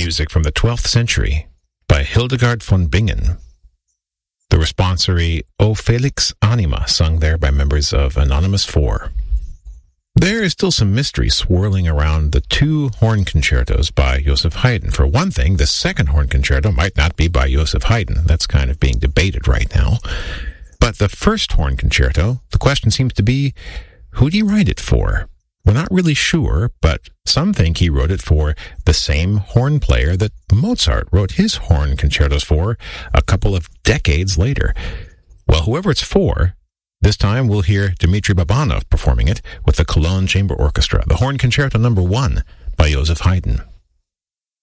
music from the 12th century by Hildegard von Bingen. The responsory O Felix Anima, sung there by members of Anonymous 4. There is still some mystery swirling around the two horn concertos by Joseph Haydn. For one thing, the second horn concerto might not be by Joseph Haydn. That's kind of being debated right now. But the first horn concerto, the question seems to be, who did he write it for? We're not really sure, but some think he wrote it for the same horn player that Mozart wrote his horn concertos for a couple of decades later. Well, whoever it's for, this time we'll hear Dmitri Babanov performing it with the Cologne Chamber Orchestra, the Horn Concerto No. 1 by Joseph Haydn.